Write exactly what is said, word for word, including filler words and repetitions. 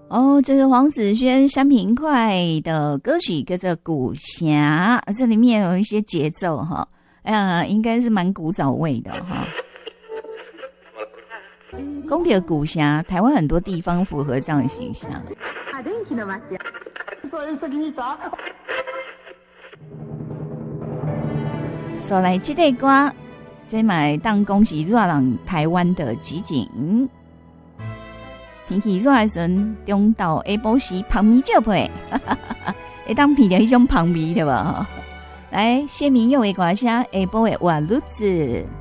哦，这是黄子轩山平快的歌曲，叫做《古峡》，这里面有一些节奏哈，哎呀，应该是蛮古早味的哈。讲到古峡，台湾很多地方符合这样的形象。所来这个歌，这买当恭喜热浪台湾的集锦。天气热的时阵，中昼下晡时香味照配，会当闻到迄种香味对吧？来，谢明佑的歌声，下晡的活日子。